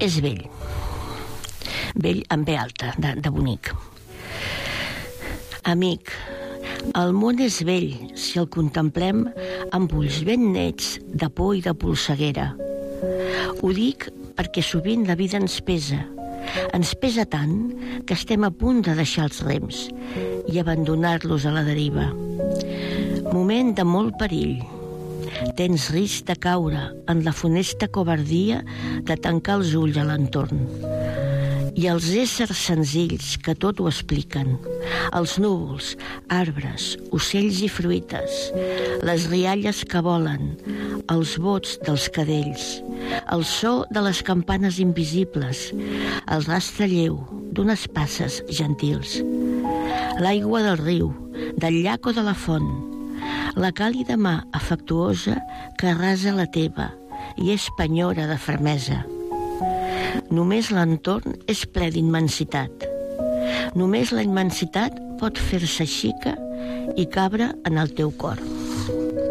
és vell. Vell amb B alta, de bonic. Amic, el món és vell si el contemplem amb ulls ben nets de por i de polseguera. Ho dic perquè sovint la vida ens pesa tant que estem a punt de deixar els rems i abandonar-los a la deriva. Moment de molt perill. Tens risc de caure en la funesta covardia de tancar els ulls a l'entorn. I els éssers senzills que tot ho expliquen, els núvols, arbres, ocells i fruites, les rialles que volen, els bots dels cadells, el so de les campanes invisibles, el rastre lleu d'unes passes gentils, l'aigua del riu, del llac o de la font, la càlida mà afectuosa que arrasa la teva i és penyora de fermesa. Només l'entorn és ple d'immensitat. Només la immensitat pot fer-se xica i cabre en el teu cor.